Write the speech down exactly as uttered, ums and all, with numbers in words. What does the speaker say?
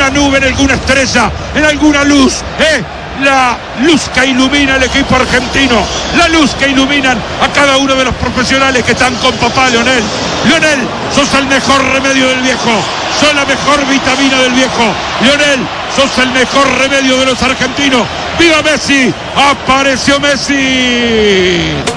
alguna nube, en alguna estrella, en alguna luz, ¿eh? La luz que ilumina al equipo argentino, la luz que iluminan a cada uno de los profesionales que están con papá Lionel. Lionel, sos el mejor remedio del viejo, sos la mejor vitamina del viejo. Lionel, sos el mejor remedio de los argentinos. ¡Viva Messi! ¡Apareció Messi!